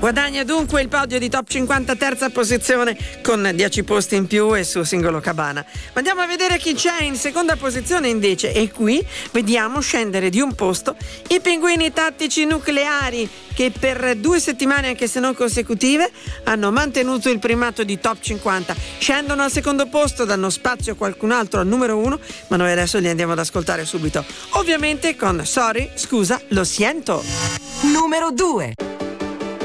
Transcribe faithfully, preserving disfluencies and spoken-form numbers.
Guadagna dunque il podio di Top cinquanta, terza posizione, con dieci posti in più e su singolo Cabana. Ma andiamo a vedere chi c'è in seconda posizione invece, e qui vediamo scendere di un posto i Pinguini Tattici Nucleari, che per due settimane, anche se non consecutive, hanno mantenuto il primato di Top cinquanta. Scendono al secondo posto, danno spazio a qualcun altro al numero uno, ma noi adesso li andiamo ad ascoltare subito, ovviamente con Sorry, scusa, lo siento. Numero due.